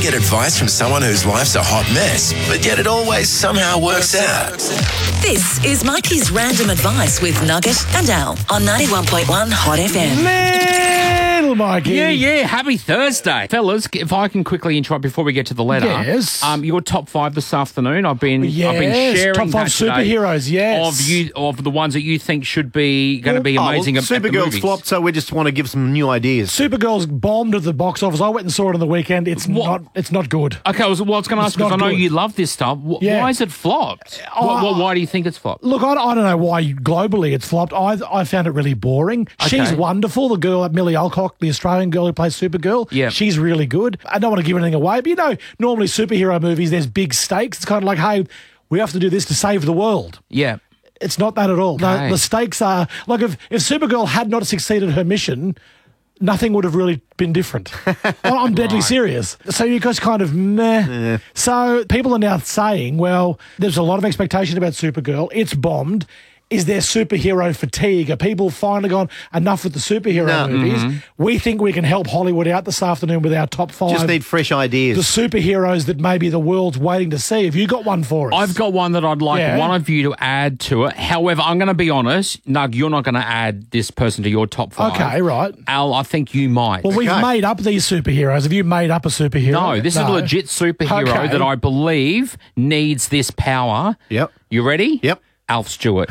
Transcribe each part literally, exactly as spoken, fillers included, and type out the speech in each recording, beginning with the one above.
to get advice from someone whose life's a hot mess, but yet it always somehow works out. This is Mikey's Random Advice with Nugget and Al on ninety-one point one Hot F M. Little Mikey. Yeah, yeah. Happy Thursday. Fellas, if I can quickly interrupt before we get to the letter. Yes. Um, your top five this afternoon. I've been, Yes, I've been sharing top five that today superheroes, yes. Of you, of the ones that you think should be going to be amazing. Oh, well, at, at the Supergirl's movies. flopped, so we just want to give some new ideas. Supergirl's bombed at the box office. I went and saw it on the weekend. It's What? not. It's not good. Okay, I was, well, I was going to ask It's because I not know good. you love this stuff. Wh- Yeah. Why is it flopped? Oh, Wh- wh- why do you think it's flopped? Look, I, I don't know why globally it's flopped. I I found it really boring. She's Okay. wonderful. The girl, Millie Alcock, the Australian girl who plays Supergirl. Yeah. She's really good. I don't want to give anything away, but you know, normally superhero movies, there's big stakes. It's kind of like, hey, we have to do this to save the world. Yeah. It's not that at all. No, Okay. the stakes are like if, if Supergirl had not succeeded her mission, nothing would have really been different. I'm deadly serious. So you just kind of meh. So people are now saying, well, there's a lot of expectation about Supergirl. It's bombed. Is there superhero fatigue? Are people finally gone enough with the superhero No. movies? We think we can help Hollywood out this afternoon with our top five. Just need fresh ideas. the superheroes that maybe the world's waiting to see. Have you got one for us? I've got one that I'd like Yeah. one of you to add to it. However, I'm going to be honest, Nug, you're not going to add this person to your top five. Okay, right. Al, I think you might. Well, we've Okay. made up these superheroes. Have you made up a superhero? no, this is a legit superhero Okay. that I believe needs this power. Yep. You ready? Yep. Alf Stewart.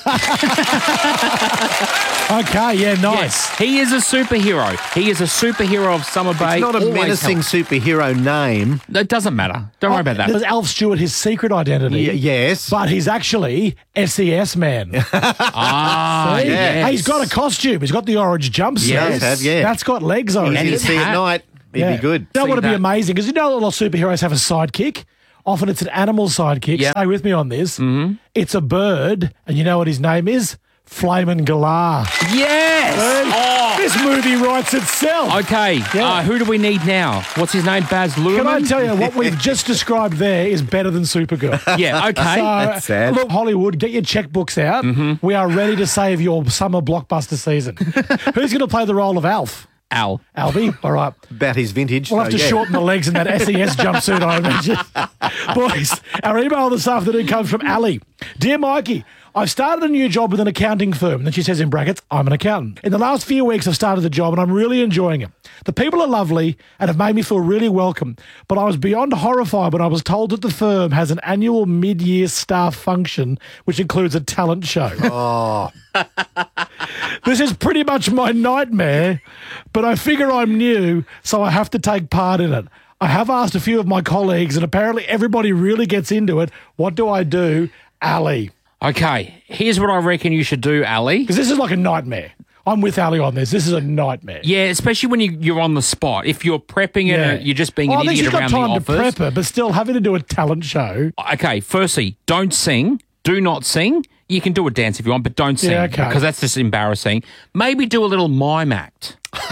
Okay, yeah, nice. Yes, he is a superhero. He is a superhero of Summer Bay. It's not a Always menacing helps. superhero name. It doesn't matter. Don't worry about that. Is Alf Stewart his secret identity? Y- yes. But he's actually S E S man. Ah, See? yes. Hey, he's got a costume. He's got the orange jumpsuit. Yes. Does have, yeah. That's got legs on Easy it. to his see hat. at night. He'd Yeah. be good. You know See what would be that. amazing? Because you know a lot of superheroes have a sidekick. Often it's an animal sidekick. Yeah. Stay with me on this. Mm-hmm. It's a bird, and you know what his name is? Flamin' Galar. Yes. Oh. This movie writes itself. Okay. Yeah. Uh, who do we need now? What's his name? Baz Luhrmann? Can I tell you, what we've just described there is better than Supergirl. Yeah. Okay. So, That's sad. Look, Hollywood, get your checkbooks out. Mm-hmm. We are ready to save your summer blockbuster season. Who's going to play the role of Alf? Al. Albie? All right. About his vintage. We'll have so, to yeah. shorten the legs in that S E S jumpsuit, I imagine. Boys, our email this afternoon comes from Ali. Dear Mikey, I've started a new job with an accounting firm. And she says in brackets, I'm an accountant. In the last few weeks, I've started the job and I'm really enjoying it. The people are lovely and have made me feel really welcome. But I was beyond horrified when I was told that the firm has an annual mid-year staff function, which includes a talent show. Oh, This is pretty much my nightmare, but I figure I'm new, so I have to take part in it. I have asked a few of my colleagues, and apparently everybody really gets into it. What do I do? Ali. Okay. Here's what I reckon you should do, Ali. Because this is like a nightmare. I'm with Ali on this. This is a nightmare. Yeah, especially when you, you're on the spot. If you're prepping it, and you're just being oh, an I think idiot she's got around the time to office. prep her, but still having to do a talent show. Okay, firstly, don't sing. Do not sing. You can do a dance if you want, but don't sing Yeah, okay. because that's just embarrassing. Maybe do a little mime act.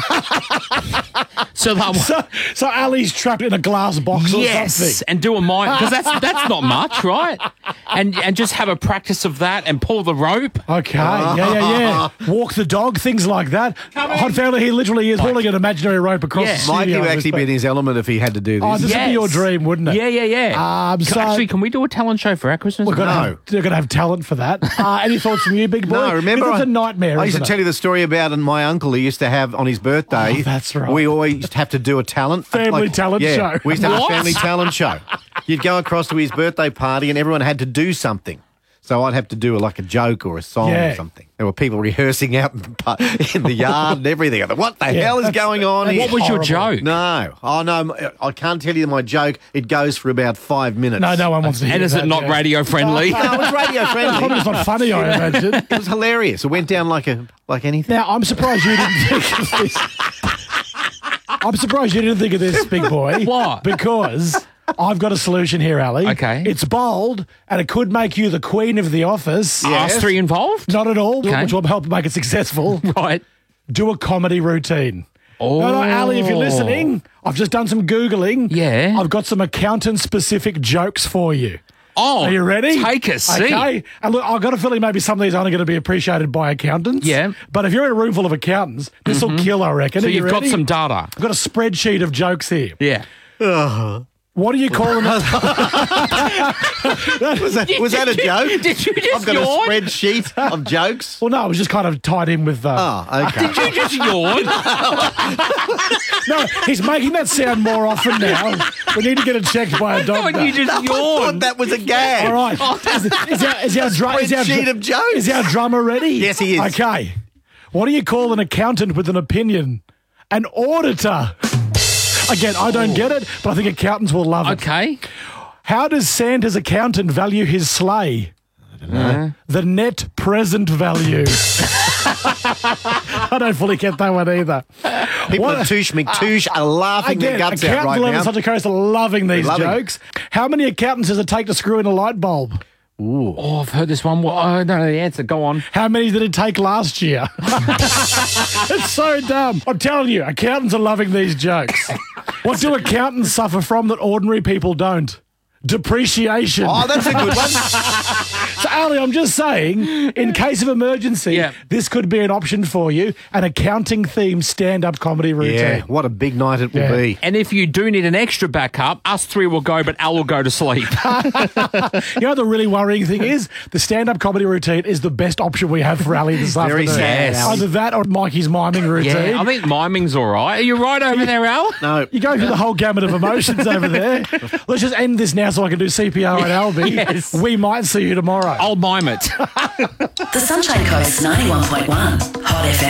so that So, so Ali's trapped in a glass box or yes, something. and do a mime because that's that's not much, right? And and just have a practice of that and pull the rope. Okay, yeah, yeah, yeah. Walk the dog, things like that. Hot Family, he literally is hauling an imaginary rope across Yeah. the studio. Mikey would with actually me. be in his element if he had to do this. Oh, this would be your dream, wouldn't it? Yeah, yeah, yeah. Um, Can- so- actually, can we do a talent show for our Christmas? We're gonna No. have, they're going to have talent for that. Uh, any thoughts from you, big boy? No, remember, It's I- a nightmare, I used to isn't tell it? you the story about my uncle he used to have on his birthday. Oh, that's right. We always used to have to do a talent. Family talent yeah, show. We used to have What? a family talent show. You'd go across to his birthday party and everyone had to do something. So I'd have to do like a joke or a song Yeah. or something. There were people rehearsing out in the, pu- in the yard and everything. I thought, what the Yeah, hell is that's- going on that's here? What was your Horrible. joke? No. Oh, no. I can't tell you my joke. It goes for about five minutes. No, no one wants to hear And is that, it not yeah. radio friendly? No, it was radio Probably friendly. it's not funny, I imagine. It was hilarious. It went down like a like anything. Now, I'm surprised you didn't think of this. I'm surprised you didn't think of this, big boy. What? Because I've got a solution here, Ali. Okay. It's bold, and it could make you the queen of the office. Us three involved? Not at all, Okay. which will help make it successful. Right. Do a comedy routine. Oh. No, no, Ali, if you're listening, I've just done some Googling. Yeah. I've got some accountant-specific jokes for you. Oh, Are you ready? Take a seat. Okay. And look, I've got a feeling maybe some of these aren't going to be appreciated by accountants. Yeah. But if you're in a room full of accountants, this will kill, I reckon. So Are you you've got ready? some data. I've got a spreadsheet of jokes here. Yeah. What do you call an... Was that, was that a joke? Did you just I've got yawn? a spreadsheet of jokes. Well, no, it was just kind of tied in with... Uh, Oh, okay. Did you just yawn? No, he's making that sound more often now. We need to get it checked by a I thought doctor. you just I thought yawned. that was a gag. All right. Is, is, our, is, our drum, is, our, Spreadsheet of jokes. is our drummer ready? Yes, he is. Okay. What do you call an accountant with an opinion? An auditor. Again, I don't get it, but I think accountants will love it. Okay. How does Santa's accountant value his sleigh? I don't know. The net present value. I don't fully get that one either. People What- at Touche McTouche are laughing Again, their guts out accountant right level now. such a coast are loving these Loving. jokes. How many accountants does it take to screw in a light bulb? Oh, I've heard this one. Well, I don't know the answer. Go on. How many did it take last year? It's so dumb. I'm telling you, accountants are loving these jokes. What do accountants suffer from that ordinary people don't? Depreciation. Oh, that's a good one. So, Ali, I'm just saying, in case of emergency, Yeah. this could be an option for you, an accounting-themed stand-up comedy routine. Yeah, what a big night it will Yeah. be. And if you do need an extra backup, us three will go, but Al will go to sleep. You know, the really worrying thing is the stand-up comedy routine is the best option we have for Ali this Very afternoon. sad, Yes. Ali. Either that or Mikey's miming routine. Yeah, I think miming's all right. Are you right over there, Al? No. You go through the whole gamut of emotions over there. Let's just end this now so I can do C P R at Albie. Yes. We might see you tomorrow. I'll mime it. The Sunshine Coast ninety-one point one Hot F M.